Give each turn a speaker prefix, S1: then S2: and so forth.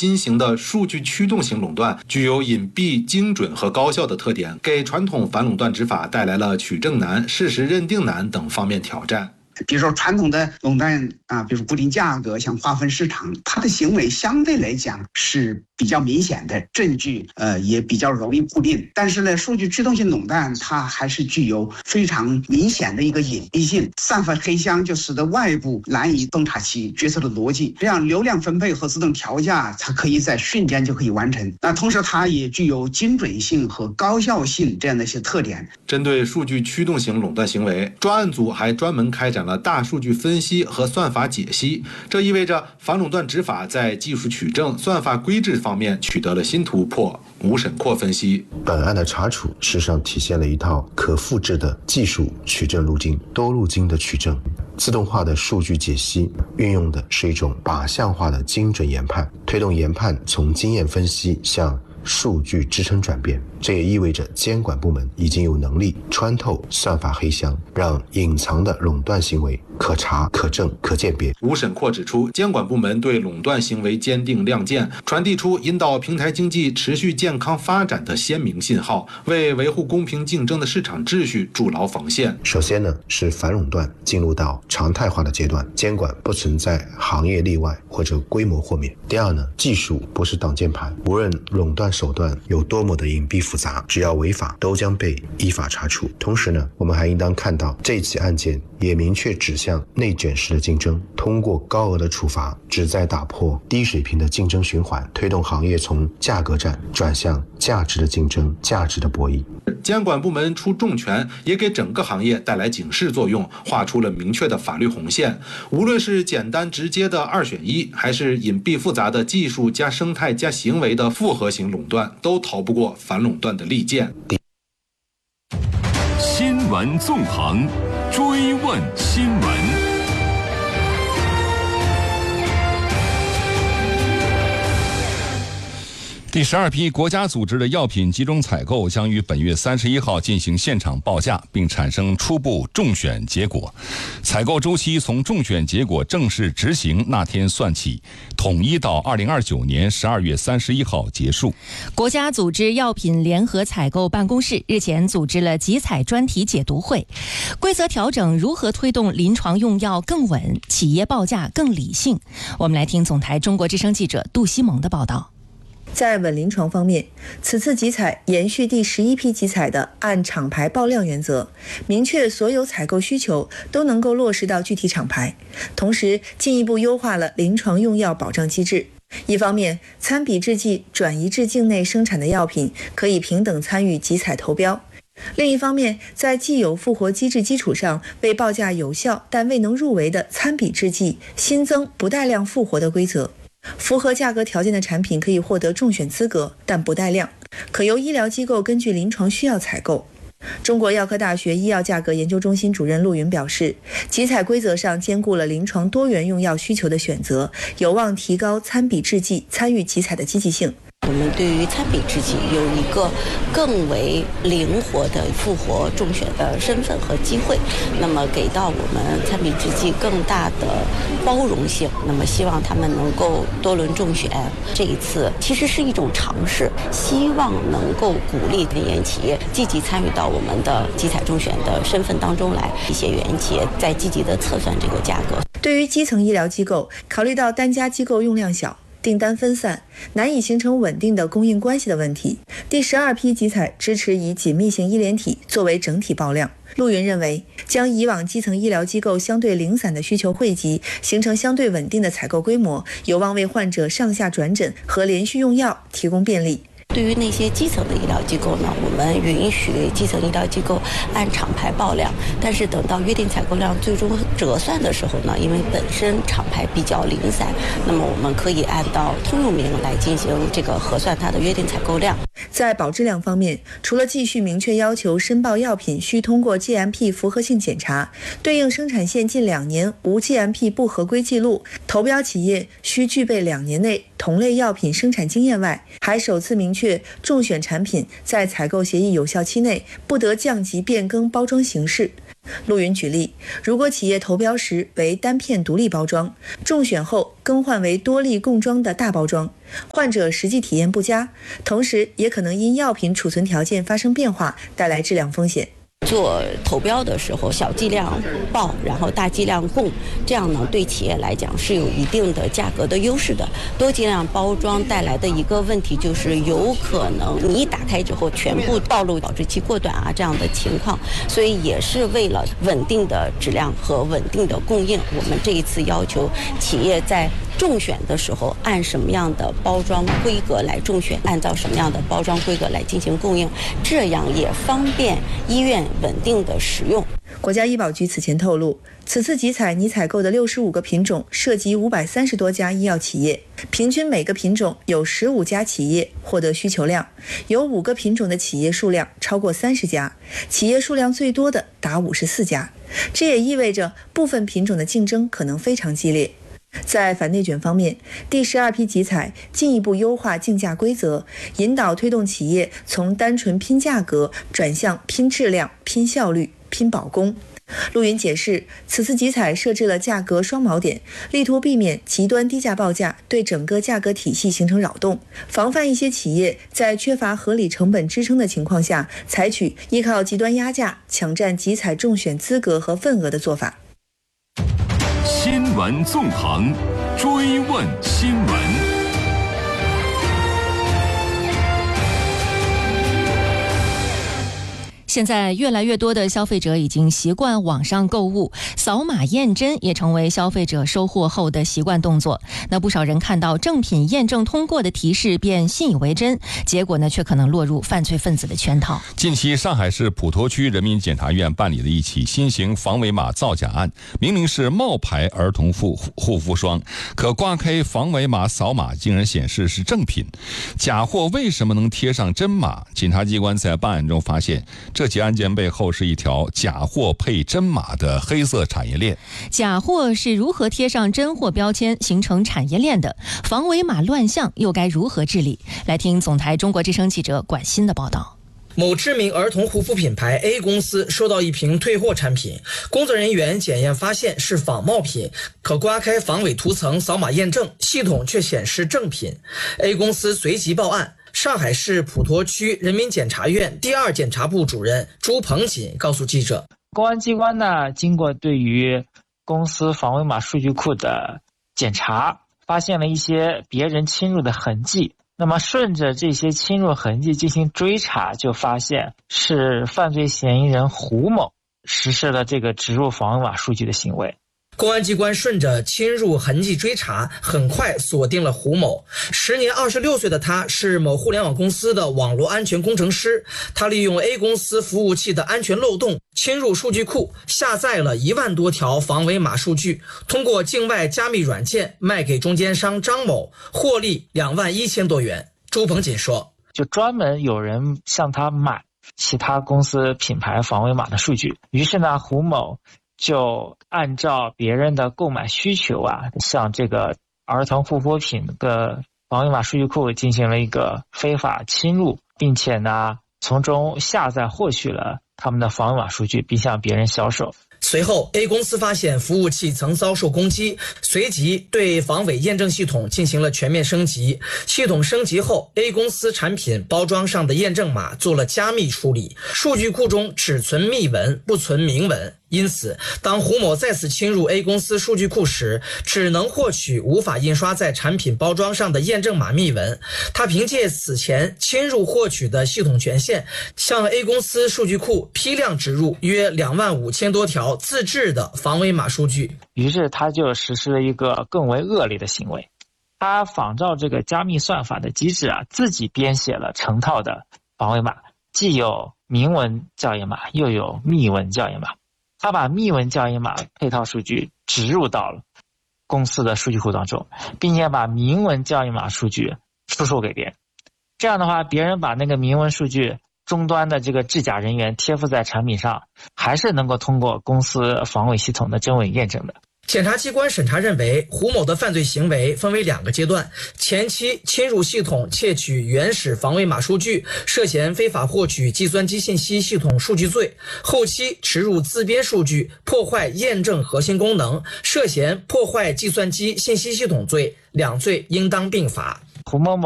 S1: 新型的数据驱动型垄断，具有隐蔽、精准和高效的特点，给传统反垄断执法带来了取证难、事实认定难等方面挑战。
S2: 比如说传统的垄断比如固定价格，像划分市场，它的行为相对来讲是比较明显的，证据也比较容易固定。但是呢，数据驱动性垄断它还是具有非常明显的一个隐蔽性，散发黑箱，就使得外部难以洞察其决策的逻辑。这样流量分配和自动调价，它可以在瞬间就可以完成。那同时它也具有精准性和高效性这样的一些特点。
S1: 针对数据驱动型垄断行为，专案组还专门开展了大数据分析和算法解析，这意味着反垄断执法在技术取证、算法规制方面取得了新突破。吴审阔分析，
S3: 本案的查处事实上体现了一套可复制的技术取证路径，多路径的取证。自动化的数据解析运用的是一种靶向化的精准研判，推动研判从经验分析向数据支撑转变。这也意味着监管部门已经有能力穿透算法黑箱，让隐藏的垄断行为可查、可证、可鉴别。
S1: 吴审阔指出，监管部门对垄断行为坚定亮剑，传递出引导平台经济持续健康发展的鲜明信号，为维护公平竞争的市场秩序筑牢防线。
S3: 首先呢，是反垄断进入到常态化的阶段，监管不存在行业例外或者规模豁免。第二呢，技术不是挡箭牌，无论垄断手段有多么的隐蔽复杂，只要违法都将被依法查处。同时呢，我们还应当看到这起案件也明确指向内卷式的竞争，通过高额的处罚旨在打破低水平的竞争循环，推动行业从价格战转向价值的竞争、价值的博弈。
S1: 监管部门出重拳，也给整个行业带来警示作用，画出了明确的法律红线。无论是简单直接的2选1，还是隐蔽复杂的技术加生态加行为的复合型垄断，都逃不过反垄断的利剑。
S4: 新闻纵横，追问新闻。第12批国家组织的药品集中采购将于本月31号进行现场报价，并产生初步中选结果。采购周期从中选结果正式执行那天算起，统一到2029年12月31号结束。
S5: 国家组织药品联合采购办公室日前组织了集采专题解读会，规则调整如何推动临床用药更稳，企业报价更理性。我们来听总台中国之声记者杜西蒙的报道。
S6: 在稳临床方面，此次集采延续第11批集采的按厂牌报量原则，明确所有采购需求都能够落实到具体厂牌，同时进一步优化了临床用药保障机制。一方面，参比制剂转移至境内生产的药品可以平等参与集采投标；另一方面，在既有复活机制基础上，为报价有效但未能入围的参比制剂新增不带量复活的规则。符合价格条件的产品可以获得中选资格，但不带量，可由医疗机构根据临床需要采购。中国药科大学医药价格研究中心主任陆云表示，集采规则上兼顾了临床多元用药需求的选择，有望提高参比制剂参与集采的积极性。
S7: 我们对于参比制剂有一个更为灵活的复活中选的身份和机会，那么给到我们参比制剂更大的包容性，那么希望他们能够多轮中选。这一次其实是一种尝试，希望能够鼓励原研企业积极参与到我们的集采中选的身份当中来，一些原企业在积极的测算这个价格。
S6: 对于基层医疗机构，考虑到单家机构用量小，订单分散，难以形成稳定的供应关系的问题，第12批集采支持以紧密型医联体作为整体报量。陆云认为，将以往基层医疗机构相对零散的需求汇集，形成相对稳定的采购规模，有望为患者上下转诊和连续用药提供便利。
S7: 对于那些基层的医疗机构呢，我们允许基层医疗机构按厂牌报量，但是等到约定采购量最终折算的时候呢，因为本身厂牌比较零散，那么我们可以按照通用名来进行这个核算它的约定采购量。
S6: 在保质量方面，除了继续明确要求申报药品需通过 GMP 符合性检查，对应生产线近2年无 GMP 不合规记录，投标企业需具备2年内同类药品生产经验外，还首次明确中选产品在采购协议有效期内不得降级变更包装形式。 陆云举例，如果企业投标时为单片独立包装，中选后更换为多粒共装的大包装，患者实际体验不佳，同时也可能因药品储存条件发生变化，带来质量风险。
S7: 做投标的时候，小剂量报，然后大剂量供，这样呢对企业来讲是有一定的价格的优势的。多剂量包装带来的一个问题就是有可能你一打开之后全部暴露保质期过短啊这样的情况，所以也是为了稳定的质量和稳定的供应，我们这一次要求企业在中选的时候按什么样的包装规格来中选，按照什么样的包装规格来进行供应，这样也方便医院稳定的使用。
S6: 国家医保局此前透露，此次集采拟采购的65个品种涉及530多家医药企业，平均每个品种有15家企业获得需求量，有5个品种的企业数量超过30家，企业数量最多的达54家。这也意味着部分品种的竞争可能非常激烈。在反内卷方面，第12批集采进一步优化竞价规则，引导推动企业从单纯拼价格转向拼质量、拼效率、拼保供。陆云解释，此次集采设置了价格双锚点，力图避免极端低价报价对整个价格体系形成扰动，防范一些企业在缺乏合理成本支撑的情况下，采取依靠极端压价抢占集采中选资格和份额的做法。
S8: 新闻纵横，追问新闻。
S5: 现在越来越多的消费者已经习惯网上购物，扫码验真也成为消费者收货后的习惯动作。那不少人看到正品验证通过的提示便信以为真，结果呢却可能落入犯罪分子的圈套。
S4: 近期上海市普陀区人民检察院办理了一起新型防伪码造假案，明明是冒牌儿童护肤霜，可刮开防伪码扫码竟然显示是正品。假货为什么能贴上真码？检察机关在办案中发现，这起案件背后是一条假货配真码的黑色产业链。
S5: 假货是如何贴上真货标签形成产业链的？防伪码乱象又该如何治理？来听总台中国之声记者管欣的报道。
S9: 某知名儿童护肤品牌 A 公司收到一瓶退货产品，工作人员检验发现是仿冒品，可刮开防伪涂层扫码验证，系统却显示正品。A 公司随即报案。上海市普陀区人民检察院第2检察部主任朱鹏锦告诉记者，
S10: 公安机关呢，经过对于公司防伪码数据库的检查，发现了一些别人侵入的痕迹。那么顺着这些侵入痕迹进行追查，就发现是犯罪嫌疑人胡某实施了这个植入防伪码数据的行为。
S9: 公安机关顺着侵入痕迹追查，很快锁定了胡某。时年26岁的他是某互联网公司的网络安全工程师，他利用 A 公司服务器的安全漏洞，侵入数据库，下载了1万多条防伪码数据，通过境外加密软件卖给中间商张某，获利2万1千多元。朱鹏锦说，
S10: 就专门有人向他买其他公司品牌防伪码的数据，于是呢，胡某就按照别人的购买需求向这个儿童护肤品的防伪码数据库进行了一个非法侵入，并且呢，从中下载获取了他们的防伪码数据，并向别人销售。
S9: 随后 A 公司发现服务器曾遭受攻击，随即对防伪验证系统进行了全面升级。系统升级后， A 公司产品包装上的验证码做了加密处理，数据库中只存密文不存明文。因此，当胡某再次侵入 A 公司数据库时，只能获取无法印刷在产品包装上的验证码密文。他凭借此前侵入获取的系统权限，向 A 公司数据库批量植入约2万5千多条自制的防伪码数据。
S10: 于是他就实施了一个更为恶劣的行为，他仿照这个加密算法的机制自己编写了成套的防伪码，既有明文校验码，又有密文校验码。他把密文校验码配套数据植入到了公司的数据库当中，并且把明文校验码数据出售给别人。这样的话，别人把那个明文数据终端的这个制假人员贴附在产品上，还是能够通过公司防伪系统的真伪验证的。
S9: 检察机关审查认为，胡某的犯罪行为分为2个阶段：前期侵入系统窃取原始防伪码数据，涉嫌非法获取计算机信息系统数据罪；后期植入自编数据，破坏验证核心功能，涉嫌破坏计算机信息系统罪，2罪应当并罚。
S10: 胡某某